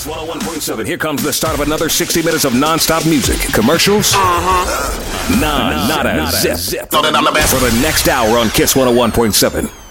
Kiss 101.7. Here comes the start of another 60 minutes of nonstop music, commercials, not a zip. So then I'm the best. For the next hour on Kiss 101.7.